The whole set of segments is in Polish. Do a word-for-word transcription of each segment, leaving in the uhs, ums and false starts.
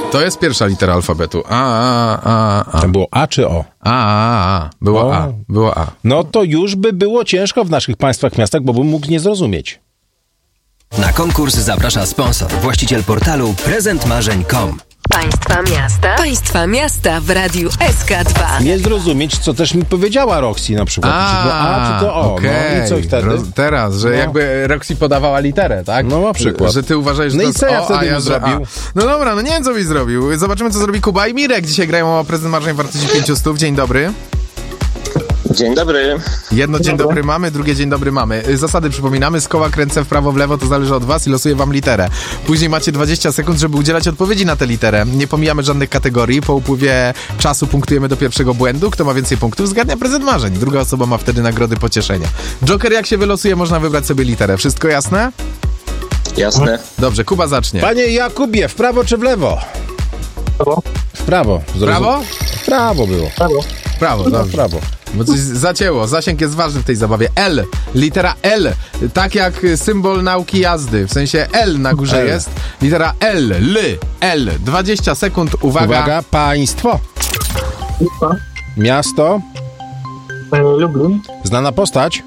To jest pierwsza litera alfabetu. A, a, a, a. Tam było A czy O? A, a, a. Było O. A. Było A. No to już by było ciężko w naszych państwach, miastach, bo bym mógł nie zrozumieć. Na konkurs zaprasza sponsor, właściciel portalu prezent marzeń kropka com. Państwa miasta. Państwa miasta w Radiu S K dwa. Nie zrozumieć, co też mi powiedziała Roxy na przykład. Czy to A, czy to O. okej. No i co wtedy? Roz- teraz, że No. jakby Roxy podawała literę, tak? No, na przykład. Że ty uważasz, że No to i co jest ja O, wtedy a bym ja, że zrobił? A. No dobra, no nie wiem, co byś zrobił. Zobaczymy, co zrobi Kuba i Mirek. Dzisiaj grają o prezent marzeń wartości pięćset. Dzień dobry. Dzień dobry. Jedno dzień dobry mamy, drugie dzień dobry mamy. Y, Zasady przypominamy, z koła kręcę w prawo, w lewo, to zależy od was i losuję wam literę. Później macie dwadzieścia sekund, żeby udzielać odpowiedzi na tę literę. Nie pomijamy żadnych kategorii. Po upływie czasu punktujemy do pierwszego błędu. Kto ma więcej punktów, zgadnia prezent marzeń. Druga osoba ma wtedy nagrody pocieszenia. Joker, jak się wylosuje, można wybrać sobie literę. Wszystko jasne? Jasne. Dobrze, Kuba zacznie. Panie Jakubie, w prawo czy w lewo? Prawo. W prawo. Zrozum- Prawo? W prawo było. Prawo. Prawo, No, w dobrze. prawo. Bo coś zacięło. Zasięg jest ważny w tej zabawie. L. Litera L. Tak jak symbol nauki jazdy. W sensie L na górze L. jest. Litera L. L. L. dwadzieścia sekund. Uwaga. Uwaga, państwo. Litwa. Miasto. E, Lublin. Znana postać.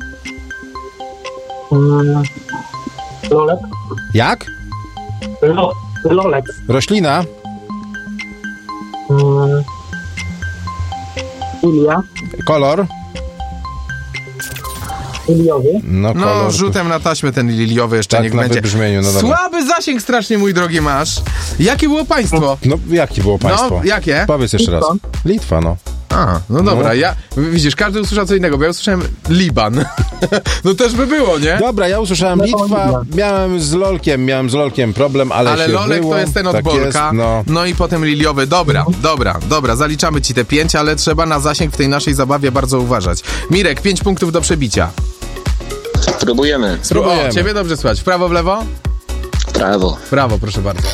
Mm, Lolek. Jak? Lo, Lolek. Roślina. Mm, Ilia. Kolor. Iliowy. No, No, kolor. rzutem na taśmę ten liliowy jeszcze Tak, niech na będzie. wybrzmieniu, no dobra. Słaby zasięg strasznie, mój drogi, masz. Jakie było państwo? No, jakie było państwo? No, jakie? Powiedz jeszcze raz. Litwa. Litwa, no. A, no dobra, No. ja, widzisz, każdy usłyszał co innego, bo ja usłyszałem Liban. No też by było, nie? Dobra, ja usłyszałem No, Litwa, Litwa. miałem z Lolkiem, miałem z Lolkiem problem, ale, Ale się Lolek wyło. to jest ten od tak Bolka. jest, no. No i potem liliowy. Dobra, dobra, dobra, zaliczamy ci te pięć, ale trzeba na zasięg w tej naszej zabawie bardzo uważać. Mirek, pięć punktów do przebicia. Próbujemy. Spróbujemy. O, ciebie dobrze słychać. W prawo, w lewo? Prawo. W prawo, proszę bardzo.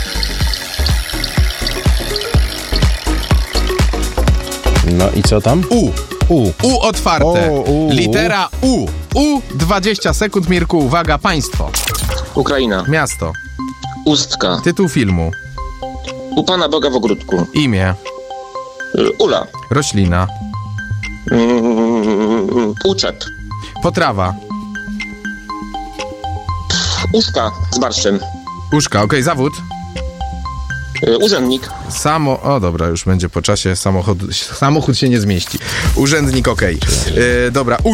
No i co tam? U. U. U otwarte. O, U. Litera U. U. dwadzieścia sekund, Mirku. Uwaga, państwo. Ukraina. Miasto. Ustka. Tytuł filmu. U Pana Boga w ogródku. Imię. Y, Ula. Roślina. Mm, Uczep. Potrawa. Uszka z barszczem. Uszka, okej, zawód. Y, Urzędnik. Samo... O, dobra, już będzie po czasie. Samochód, samochód się nie zmieści. Urzędnik, okej. Yy, dobra,